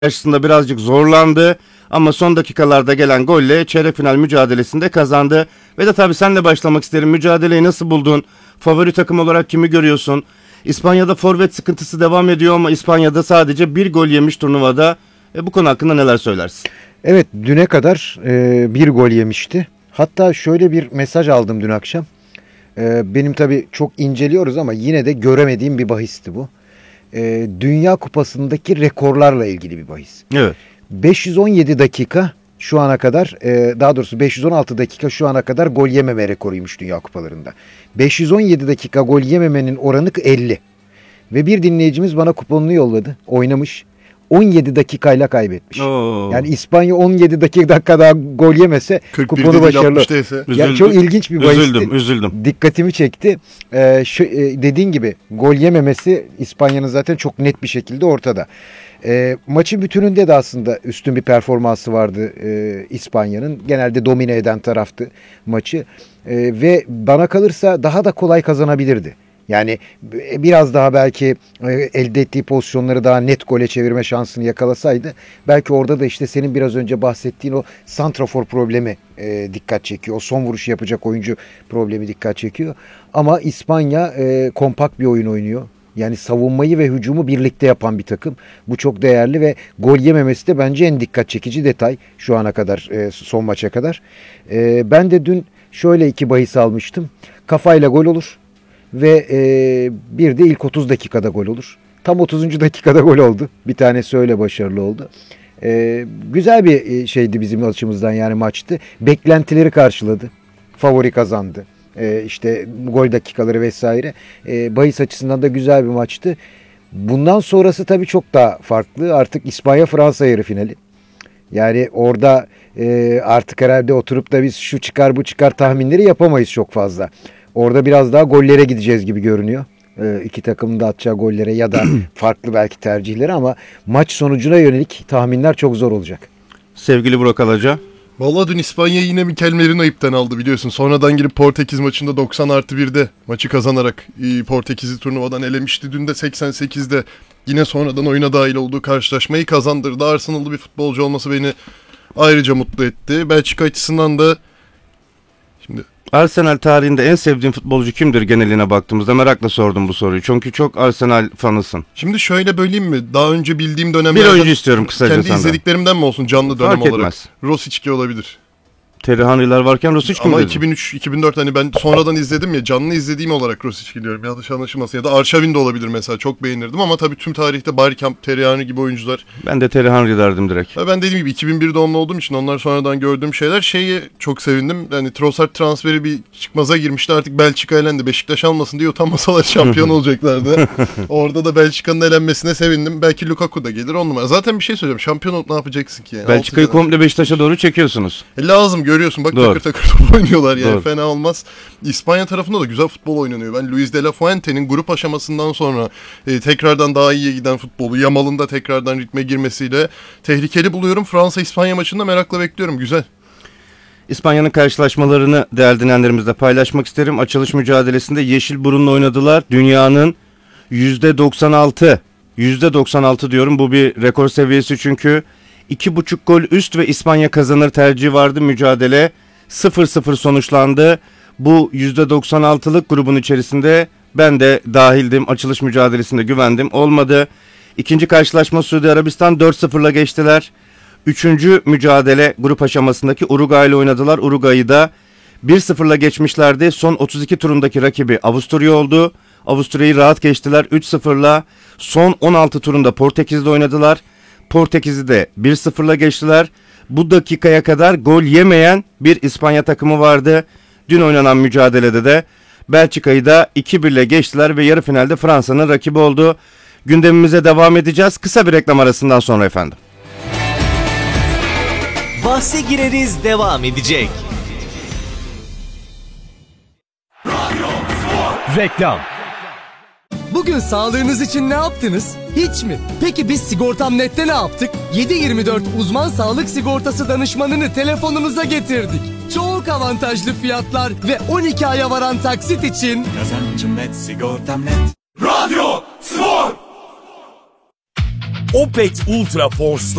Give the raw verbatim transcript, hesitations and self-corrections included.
karşısında birazcık zorlandı ama son dakikalarda gelen golle çeyrek final mücadelesinde kazandı. Vedat abi, senle başlamak isterim. Mücadeleyi nasıl buldun? Favori takım olarak kimi görüyorsun? İspanya'da forvet sıkıntısı devam ediyor ama İspanya'da sadece bir gol yemiş turnuvada. E, bu konu hakkında neler söylersin? Evet, düne kadar e, bir gol yemişti. Hatta şöyle bir mesaj aldım dün akşam. E, benim tabii çok inceliyoruz ama yine de göremediğim bir bahisti bu. E, Dünya Kupası'ndaki rekorlarla ilgili bir bahis. Evet. beş yüz on yedi dakika şu ana kadar, e, daha doğrusu beş yüz on altı dakika şu ana kadar gol yememe rekoruymuş Dünya Kupalarında. beş yüz on yedi dakika gol yememenin oranı elli. Ve bir dinleyicimiz bana kuponunu yolladı. Oynamış. on yedi dakikayla kaybetmiş. Oo. Yani İspanya on yedi dakika daha gol yemese kuponu başarılı. Yani çok ilginç bir bahisti. Üzüldüm, üzüldüm. Dikkatimi çekti. Ee, şu, e, dediğin gibi gol yememesi İspanya'nın zaten çok net bir şekilde ortada. E, maçın bütününde de aslında üstün bir performansı vardı e, İspanya'nın. Genelde domine eden taraftı maçı. E, ve bana kalırsa daha da kolay kazanabilirdi. Yani biraz daha belki elde ettiği pozisyonları daha net gole çevirme şansını yakalasaydı belki orada da işte senin biraz önce bahsettiğin o santrafor problemi e, dikkat çekiyor. O son vuruşu yapacak oyuncu problemi dikkat çekiyor. Ama İspanya e, kompakt bir oyun oynuyor. Yani savunmayı ve hücumu birlikte yapan bir takım. Bu çok değerli ve gol yememesi de bence en dikkat çekici detay şu ana kadar, e, son maça kadar. E, ben de dün şöyle iki bahis almıştım. Kafayla gol olur. Ve e, bir de ilk otuz dakikada gol olur. Tam otuzuncu dakikada gol oldu. Bir tanesi öyle başarılı oldu. E, güzel bir şeydi bizim açımızdan, yani maçtı. Beklentileri karşıladı. Favori kazandı. E, işte gol dakikaları vesaire. E, bahis açısından da güzel bir maçtı. Bundan sonrası tabii çok daha farklı. Artık İspanya-Fransa yarı finali. Yani orada e, artık herhalde oturup da biz şu çıkar bu çıkar tahminleri yapamayız çok fazla. Orada biraz daha gollere gideceğiz gibi görünüyor. Ee, iki takımın da atacağı gollere ya da farklı belki tercihleri, ama maç sonucuna yönelik tahminler çok zor olacak. Sevgili Burak Alaca. Vallahi dün İspanya yine Mikel Merino ipten aldı, biliyorsun. Sonradan girip Portekiz maçında doksan artı birde maçı kazanarak Portekiz'i turnuvadan elemişti. Dün de seksen sekizde yine sonradan oyuna dahil olduğu karşılaşmayı kazandırdı. Arsenal'lı bir futbolcu olması beni ayrıca mutlu etti. Belçika açısından da şimdi... Arsenal tarihinde en sevdiğin futbolcu kimdir geneline baktığımızda? Merakla sordum bu soruyu. Çünkü çok Arsenal fanısın. Şimdi şöyle böleyim mi? Daha önce bildiğim dönemlerde... Bir oyuncu istiyorum kısaca kendi senden. Kendi izlediklerimden mi olsun, canlı dönem Fark olarak? Etmez. Rosicki olabilir. Terry Henry'ler varken Rosicki mi Ama dedin? iki bin üç iki bin dört hani ben sonradan izledim ya, canlı izlediğim olarak Rosicki diyorum. Yanlış anlaşılmasın. Ya da Arshavin de olabilir mesela. Çok beğenirdim ama tabii tüm tarihte Bergkamp, Terry Henry gibi oyuncular. Ben de Terry Henry derdim direkt. Ya ben dediğim gibi iki bin bir doğumlu olduğum için onlar sonradan gördüğüm şeyler. Şeyi çok sevindim. Yani Trossard transferi bir çıkmaza girmişti. Artık Belçika elendi. Beşiktaş almasın diye utanmasalar şampiyon olacaklardı. Orada da Belçika'nın elenmesine sevindim. Belki Lukaku da gelir on numara. Zaten bir şey söyleyeceğim. Şampiyon olup ne yapacaksın ki yani? Belçika'yı komple Beşiktaş'a doğru çekiyorsunuz. E lazım, görüyorsun. Bak, Doğru. takır takır top oynuyorlar yani. Doğru. Fena olmaz. İspanya tarafında da güzel futbol oynanıyor. Ben Luis de la Fuente'nin grup aşamasından sonra e, tekrardan daha iyiye giden futbolu, Yamal'ın da tekrardan ritme girmesiyle tehlikeli buluyorum. Fransa-İspanya maçını da merakla bekliyorum. Güzel. İspanya'nın karşılaşmalarını değerli dinleyenlerimizle paylaşmak isterim. Açılış mücadelesinde Yeşilburun'la oynadılar. Dünyanın yüzde doksan altı, yüzde doksan altı diyorum, bu bir rekor seviyesi çünkü iki buçuk gol üst ve İspanya kazanır tercihi vardı. Mücadele sıfır sıfır sonuçlandı. Bu yüzde doksan altılık grubun içerisinde ben de dahildim. Açılış mücadelesinde güvendim. Olmadı. İkinci karşılaşma Suudi Arabistan dört sıfırla geçtiler. Üçüncü mücadele grup aşamasındaki Uruguay ile oynadılar. Uruguay'ı da bir sıfırla geçmişlerdi. Son otuz iki turundaki rakibi Avusturya oldu. Avusturya'yı rahat geçtiler üç sıfırla. Son on altı turunda Portekiz'de oynadılar. Portekiz'i de bir sıfırla geçtiler. Bu dakikaya kadar gol yemeyen bir İspanya takımı vardı. Dün oynanan mücadelede de Belçika'yı da iki birle geçtiler ve yarı finalde Fransa'nın rakibi oldu. Gündemimize devam edeceğiz. Kısa bir reklam arasından sonra efendim. Bahse gireriz devam edecek. Reklam. Bugün sağlığınız için ne yaptınız? Hiç mi? Peki biz Sigortam Net'te ne yaptık? yedi yirmi dört uzman sağlık sigortası danışmanını telefonunuza getirdik. Çok avantajlı fiyatlar ve on iki aya varan taksit için Kazancım net, sigortam net. Radyo Spor. Opet Ultra Force'la